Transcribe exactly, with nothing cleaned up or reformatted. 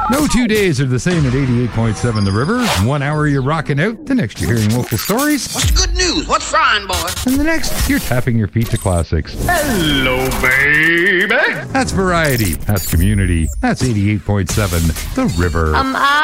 No two days are the same at eighty-eight point seven The River. One hour you're rocking out, the next you're hearing local stories. What's the good news? What's frying, boy? And the next, you're tapping your feet to classics. Hello, baby. That's variety. That's community. That's eighty-eight point seven The River. Um, I